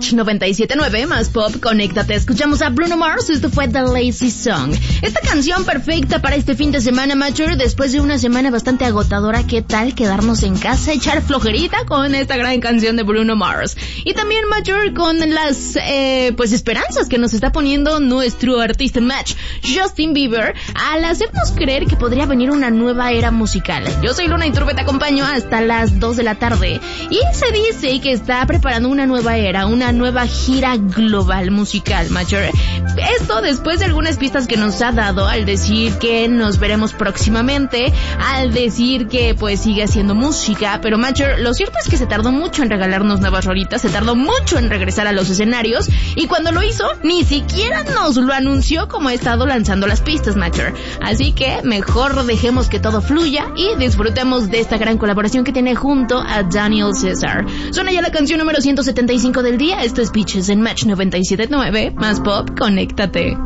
Match 97.9, más pop, conéctate. Escuchamos a Bruno Mars, esto fue The Lazy Song. Esta canción perfecta para este fin de semana, Matcher, después de una semana bastante agotadora. ¿Qué tal quedarnos en casa, echar flojerita con esta gran canción de Bruno Mars? Y también, Matcher, con las, esperanzas que nos está poniendo nuestro artista Match, Justin Bieber, al hacernos creer que podría venir una nueva era musical. Yo soy Luna Iturbe, te acompaño hasta las 2 de la tarde. Y se dice que está preparando una nueva era, una nueva gira global musical, Matcher. Esto después de algunas pistas que nos ha dado al decir que nos veremos próximamente, al decir que pues sigue haciendo música, pero Matcher, lo cierto es que se tardó mucho en regalarnos nuevas rolitas, se tardó mucho en regresar a los escenarios, y cuando lo hizo, ni siquiera nos lo anunció como ha estado lanzando las pistas, Matcher. Así que mejor dejemos que todo fluya y disfrutemos de esta gran colaboración que tiene junto a Daniel Caesar. Suena ya la canción número 175 del día. Esto es Peaches en Match 97.9, más pop, conéctate.